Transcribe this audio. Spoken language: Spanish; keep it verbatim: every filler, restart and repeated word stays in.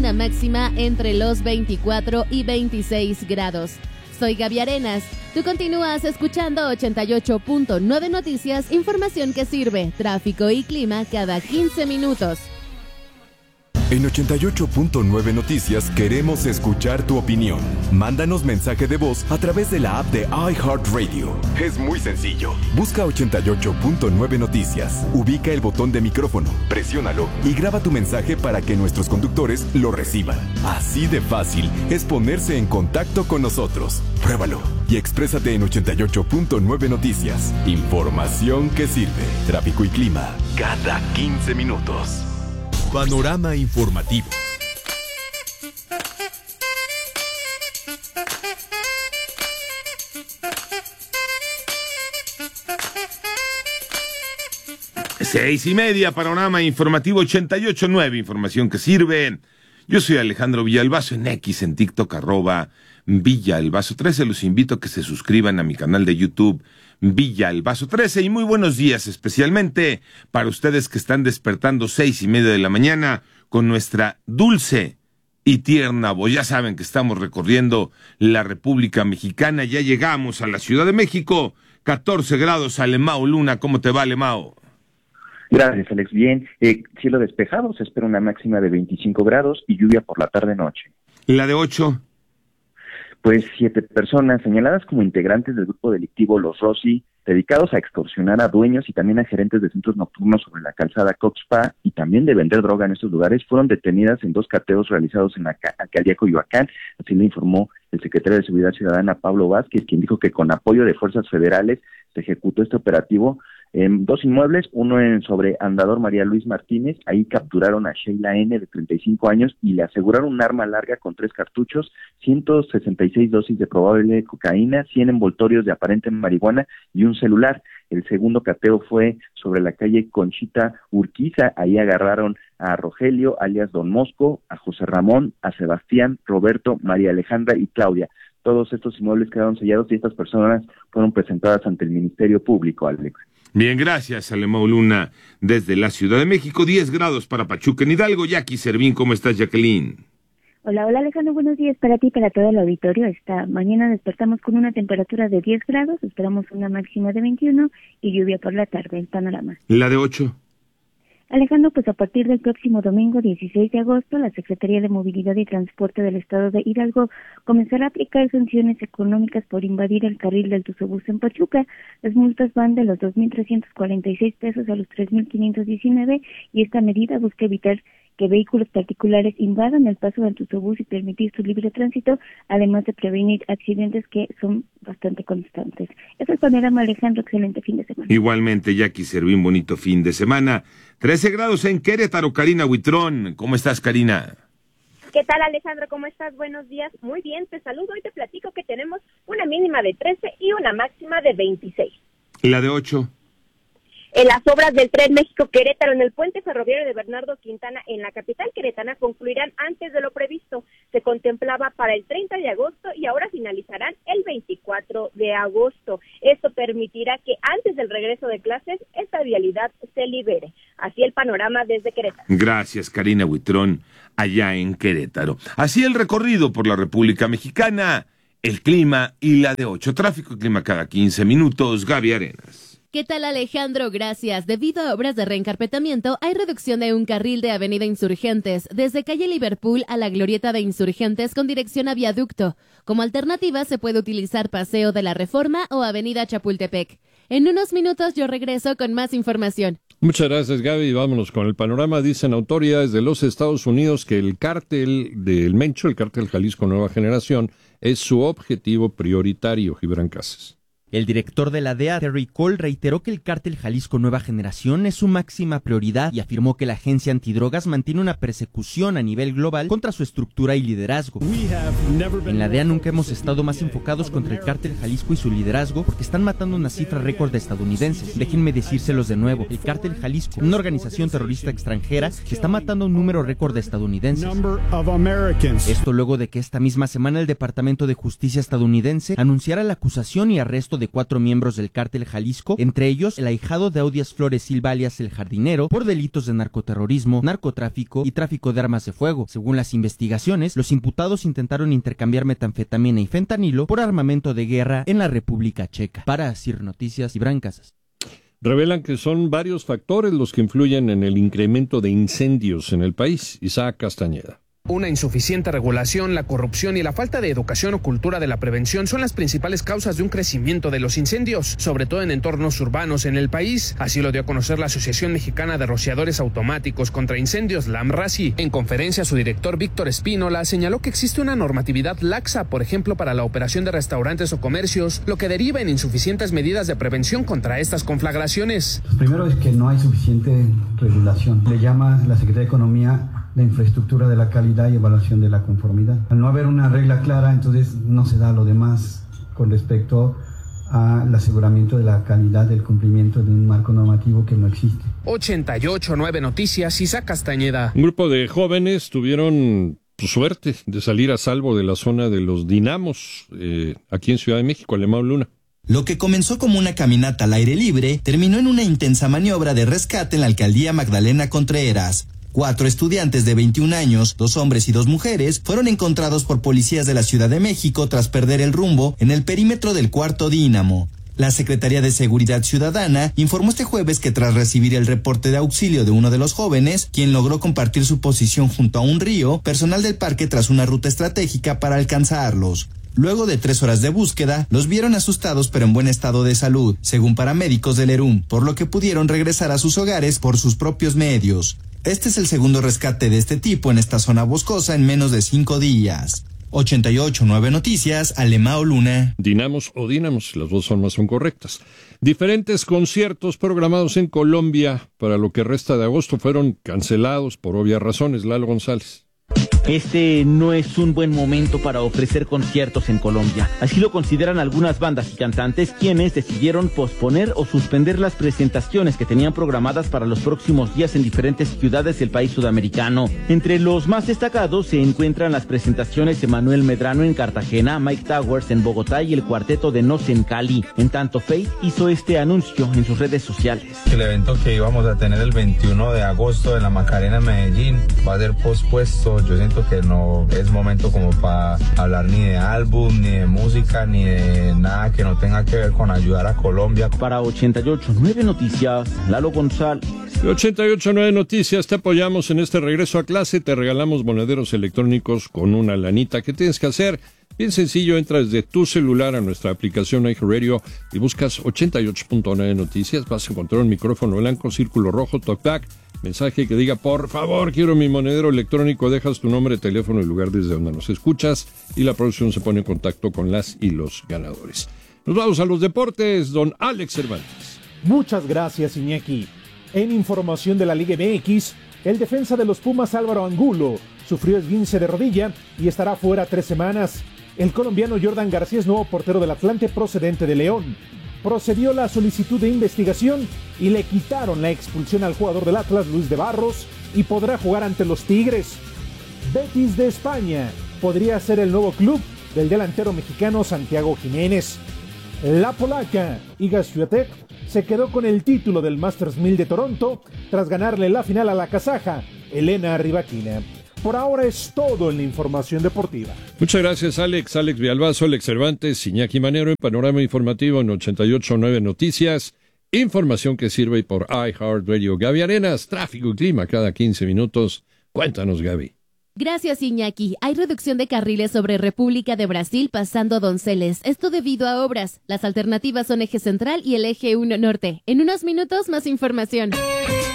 una máxima entre los veinticuatro y veintiséis grados. Soy Gaby Arenas. Tú continúas escuchando ochenta y ocho punto nueve Noticias, información que sirve, tráfico y clima cada quince minutos. En ochenta y ocho punto nueve Noticias queremos escuchar tu opinión. Mándanos mensaje de voz a través de la app de iHeartRadio. Es muy sencillo. Busca ochenta y ocho punto nueve Noticias, ubica el botón de micrófono, presiónalo y graba tu mensaje para que nuestros conductores lo reciban. Así de fácil es ponerse en contacto con nosotros. Pruébalo y exprésate en ochenta y ocho punto nueve Noticias. Información que sirve. Tráfico y clima cada quince minutos. Panorama informativo. Seis y media, panorama informativo ochenta y ocho punto nueve, información que sirve. Yo soy Alejandro Villalbazo, en X, en TikTok, arroba Villalbazo trece. Los invito a que se suscriban a mi canal de YouTube, Villalbazo trece, y muy buenos días especialmente para ustedes que están despertando seis y media de la mañana con nuestra dulce y tierna voz. Ya saben que estamos recorriendo la República Mexicana, ya llegamos a la Ciudad de México, catorce grados. Alemao Luna, ¿cómo te va, Alemao? Gracias, Alex. Bien, eh, cielo despejado, se espera una máxima de veinticinco grados y lluvia por la tarde-noche. ¿La de ocho? Pues siete personas señaladas como integrantes del grupo delictivo Los Rossi, dedicados a extorsionar a dueños y también a gerentes de centros nocturnos sobre la calzada Coxpa y también de vender droga en estos lugares, fueron detenidas en dos cateos realizados en la alcaldía Coyoacán. Así lo informó el secretario de Seguridad Ciudadana, Pablo Vázquez, quien dijo que con apoyo de fuerzas federales se ejecutó este operativo en dos inmuebles, uno en sobre Andador María Luis Martínez. Ahí capturaron a Sheila N., de treinta y cinco años, y le aseguraron un arma larga con tres cartuchos, ciento sesenta y seis dosis de probable cocaína, cien envoltorios de aparente marihuana y un celular. El segundo cateo fue sobre la calle Conchita Urquiza. Ahí agarraron a Rogelio, alias Don Mosco, a José Ramón, a Sebastián, Roberto, María Alejandra y Claudia. Todos estos inmuebles quedaron sellados y estas personas fueron presentadas ante el Ministerio Público, Alex. Bien, gracias, Alemao Luna, desde la Ciudad de México. Diez grados para Pachuca, en Hidalgo. Jackie Servín, ¿cómo estás, Jacqueline? Hola, hola, Alejandro, buenos días para ti y para todo el auditorio. Esta mañana despertamos con una temperatura de diez grados, esperamos una máxima de veintiuno y lluvia por la tarde. El panorama. ¿La de ocho? Alejandro, pues a partir del próximo domingo dieciséis de agosto, la Secretaría de Movilidad y Transporte del Estado de Hidalgo comenzará a aplicar sanciones económicas por invadir el carril del Tuzobús en Pachuca. Las multas van de los dos mil trescientos cuarenta y seis pesos a los tres mil quinientos diecinueve y esta medida busca evitar que vehículos particulares invadan el paso del Tuzobús y permitir su libre tránsito, además de prevenir accidentes que son bastante constantes. Ese es el panorama, Alejandro. Excelente fin de semana. Igualmente, Jackie Servín, bonito fin de semana. trece grados en Querétaro. Karina Huitrón, ¿cómo estás, Karina? ¿Qué tal, Alejandro? ¿Cómo estás? Buenos días. Muy bien, te saludo y te platico que tenemos una mínima de trece y una máxima de veintiséis. ¿La de ocho? En las obras del Tren México-Querétaro en el puente ferroviario de Bernardo Quintana en la capital queretana concluirán antes de lo previsto. Se contemplaba para el treinta de agosto y ahora finalizarán el veinticuatro de agosto. Esto permitirá que antes del regreso de clases esta vialidad se libere. Así el panorama desde Querétaro. Gracias, Karina Huitrón, allá en Querétaro. Así el recorrido por la República Mexicana, el clima y la de ocho. Tráfico y clima cada quince minutos. Gaby Arenas. ¿Qué tal, Alejandro? Gracias. Debido a obras de reencarpetamiento, hay reducción de un carril de Avenida Insurgentes, desde calle Liverpool a la glorieta de Insurgentes con dirección a Viaducto. Como alternativa, se puede utilizar Paseo de la Reforma o Avenida Chapultepec. En unos minutos yo regreso con más información. Muchas gracias, Gaby. Vámonos con el panorama. Dicen autoridades de los Estados Unidos que el cártel del Mencho, el cártel Jalisco Nueva Generación, es su objetivo prioritario. Gibran Casas. El director de la D E A, Terry Cole, reiteró que el cártel Jalisco Nueva Generación es su máxima prioridad y afirmó que la agencia antidrogas mantiene una persecución a nivel global contra su estructura y liderazgo. En la D E A nunca hemos estado más enfocados contra el cártel Jalisco y su liderazgo porque están matando una cifra récord de estadounidenses. Déjenme decírselos de nuevo, el cártel Jalisco, una organización terrorista extranjera, está matando un número récord de estadounidenses. Esto luego de que esta misma semana el Departamento de Justicia estadounidense anunciara la acusación y arresto de de cuatro miembros del cártel Jalisco, entre ellos el ahijado de Audias Flores Silva alias El Jardinero, por delitos de narcoterrorismo, narcotráfico y tráfico de armas de fuego. Según las investigaciones, los imputados intentaron intercambiar metanfetamina y fentanilo por armamento de guerra en la República Checa. Para Sir Noticias, Ibran Casas. Revelan que son varios factores los que influyen en el incremento de incendios en el país. Isaac Castañeda. Una insuficiente regulación, la corrupción y la falta de educación o cultura de la prevención son las principales causas de un crecimiento de los incendios, sobre todo en entornos urbanos en el país. Así lo dio a conocer la Asociación Mexicana de Rociadores Automáticos contra Incendios, la AMRACI. En conferencia, su director Víctor Espínola señaló que existe una normatividad laxa, por ejemplo, para la operación de restaurantes o comercios, lo que deriva en insuficientes medidas de prevención contra estas conflagraciones. Primero es que no hay suficiente regulación. Le llama la Secretaría de Economía la infraestructura de la calidad y evaluación de la conformidad. Al no haber una regla clara, entonces no se da lo demás con respecto al aseguramiento de la calidad del cumplimiento de un marco normativo que no existe. ochenta y ocho nueve Noticias, Isaac Castañeda. Un grupo de jóvenes tuvieron pues, suerte de salir a salvo de la zona de los Dinamos, eh, aquí en Ciudad de México, Alemão Luna. Lo que comenzó como una caminata al aire libre terminó en una intensa maniobra de rescate en la alcaldía Magdalena Contreras. Cuatro estudiantes de veintiún años, dos hombres y dos mujeres, fueron encontrados por policías de la Ciudad de México tras perder el rumbo en el perímetro del cuarto Dínamo. La Secretaría de Seguridad Ciudadana informó este jueves que tras recibir el reporte de auxilio de uno de los jóvenes, quien logró compartir su posición junto a un río, personal del parque trazó una ruta estratégica para alcanzarlos. Luego de tres horas de búsqueda, los vieron asustados pero en buen estado de salud, según paramédicos del ERUM, por lo que pudieron regresar a sus hogares por sus propios medios. Este es el segundo rescate de este tipo en esta zona boscosa en menos de cinco días. ochenta y ocho nueve Noticias, Alemão Luna. Dinamos o Dinamos, las dos formas son correctas. Diferentes conciertos programados en Colombia para lo que resta de agosto fueron cancelados por obvias razones. Lalo González. Este no es un buen momento para ofrecer conciertos en Colombia. Así lo consideran algunas bandas y cantantes, quienes decidieron posponer o suspender las presentaciones que tenían programadas para los próximos días en diferentes ciudades del país sudamericano. Entre los más destacados se encuentran las presentaciones de Manuel Medrano en Cartagena, Mike Towers en Bogotá y el cuarteto de Nos en Cali. En tanto, Faith hizo este anuncio en sus redes sociales. El evento que íbamos a tener el veintiuno de agosto en la Macarena, Medellín, va a ser pospuesto. Yo siento que no es momento como para hablar ni de álbum, ni de música, ni de nada que no tenga que ver con ayudar a Colombia. Para ochenta y ocho nueve Noticias, Lalo González. ochenta y ocho nueve Noticias, te apoyamos en este regreso a clase, te regalamos monederos electrónicos con una lanita. ¿Qué tienes que hacer? Bien sencillo, entras desde tu celular a nuestra aplicación iHeartRadio y buscas ochenta y ocho punto nueve Noticias, vas a encontrar un micrófono blanco, círculo rojo, talkback, mensaje que diga, por favor, quiero mi monedero electrónico, dejas tu nombre, teléfono y lugar desde donde nos escuchas y la producción se pone en contacto con las y los ganadores. Nos vamos a los deportes, don Alex Cervantes. Muchas gracias, Iñaki. En información de la Liga M X, el defensa de los Pumas Álvaro Angulo sufrió esguince de rodilla y estará fuera tres semanas. El colombiano Jordan García es nuevo portero del Atlante procedente de León. Procedió la solicitud de investigación y le quitaron la expulsión al jugador del Atlas, Luis de Barros, y podrá jugar ante los Tigres. Betis de España podría ser el nuevo club del delantero mexicano Santiago Jiménez. La polaca Iga Świątek se quedó con el título del Masters mil de Toronto tras ganarle la final a la kazaja Elena Rybakina. Por ahora es todo en la información deportiva. Muchas gracias, Alex. Alex Villalbazo, Alex Cervantes, Iñaki Manero, en Panorama Informativo en ochenta y ocho nueve Noticias. Información que sirve por iHeartRadio. Gaby Arenas, tráfico y clima cada quince minutos. Cuéntanos, Gaby. Gracias, Iñaki. Hay reducción de carriles sobre República de Brasil pasando Donceles. Esto debido a obras. Las alternativas son Eje Central y el Eje uno Norte. En unos minutos, más información.